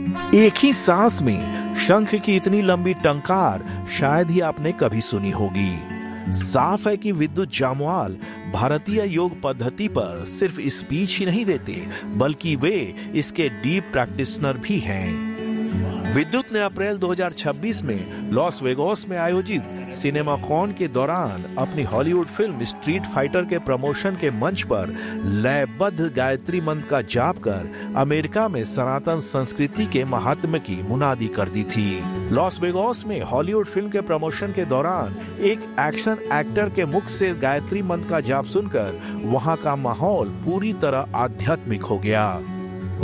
एक ही सांस में शंख की इतनी लंबी टंकार शायद ही आपने कभी सुनी होगी। साफ है कि विद्युत जामवाल भारतीय योग पद्धति पर सिर्फ स्पीच ही नहीं देते, बल्कि वे इसके डीप प्रैक्टिशनर भी हैं। विद्युत ने अप्रैल 2026 में लॉस वेगास में आयोजित सिनेमाकॉन के दौरान अपनी हॉलीवुड फिल्म स्ट्रीट फाइटर के प्रमोशन के मंच पर लयबद्ध गायत्री मंत्र का जाप कर अमेरिका में सनातन संस्कृति के महात्म्य की मुनादी कर दी थी। लॉस वेगास में हॉलीवुड फिल्म के प्रमोशन के दौरान एक एक्शन एक्टर के मुख से गायत्री मंत्र का जाप सुनकर वहां का माहौल पूरी तरह आध्यात्मिक हो गया।